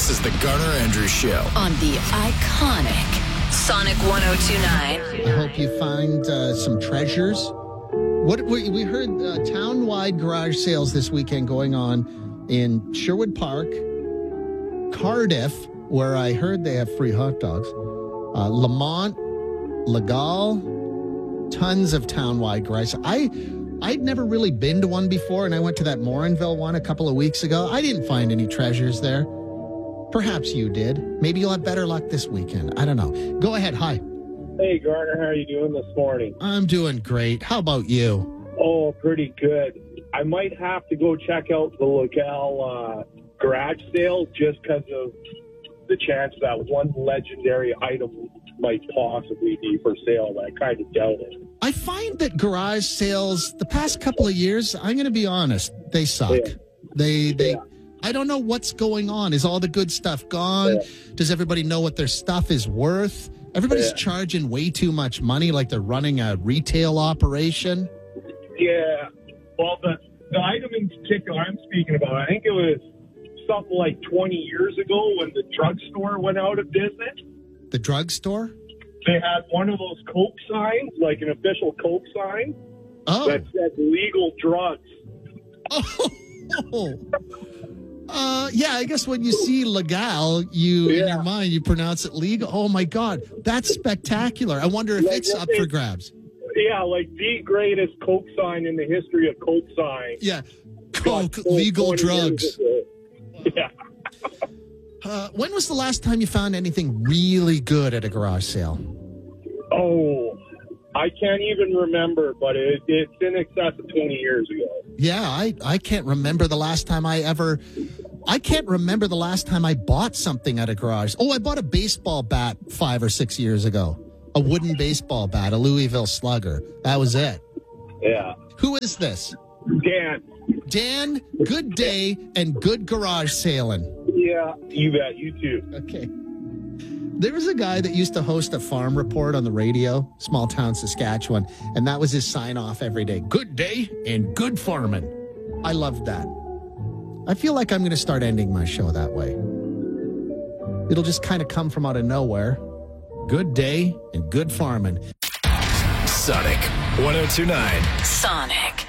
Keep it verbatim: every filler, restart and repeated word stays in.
This is the Garner Andrews Show on the iconic Sonic one oh two point nine. I hope you find uh, some treasures. What we, we heard uh, town-wide garage sales this weekend going on in Sherwood Park, Cardiff, where I heard they have free hot dogs, uh, Lamont, Legal, tons of town-wide garage. I, I'd never really been to one before, and I went to that Morinville one a couple of weeks ago. I didn't find any treasures there. Perhaps you did. Maybe you'll have better luck this weekend. I don't know. Go ahead. Hi. Hey, Garner. How are you doing this morning? I'm doing great. How about you? Oh, pretty good. I might have to go check out the Legal uh, garage sale just because of the chance that one legendary item might possibly be for sale. I kind of doubt it. I find that garage sales, the past couple of years, I'm going to be honest, they suck. Yeah. They, they, Yeah. I don't know what's going on. Is all the good stuff gone? Yeah. Does everybody know what their stuff is worth? Everybody's Yeah. charging way too much money, like they're running a retail operation. Yeah. Well, the, the item in particular I'm speaking about, I think it was something like twenty years ago when the drugstore went out of business. The drugstore? They had one of those Coke signs, like an official Coke sign, Oh. that said legal drugs. Oh. Uh, yeah, I guess when you see legal, you in Yeah. your mind, you pronounce it legal. Oh, my God. That's spectacular. I wonder if Like, it's what up they- for grabs. Yeah, like the greatest Coke sign in the history of Coke signs. Yeah. Got Coke, sold legal twenty years drugs. ago. Yeah. Uh, when was the last time you found anything really good at a garage sale? Oh, I can't even remember, but it, it's in excess of twenty years ago. Yeah, I, I can't remember the last time I ever... I can't remember the last time I bought something at a garage. Oh, I bought a baseball bat five or six years ago. A wooden baseball bat, a Louisville Slugger. That was it. Yeah. Who is this? Dan. Dan, good day and good garage sailing. Yeah, you bet. You too. Okay. There was a guy that used to host a farm report on the radio, small town Saskatchewan, and that was his sign off every day. Good day and good farming. I loved that. I feel like I'm going to start ending my show that way. It'll just kind of come from out of nowhere. Good day and good farming. Sonic one oh two point nine. Sonic.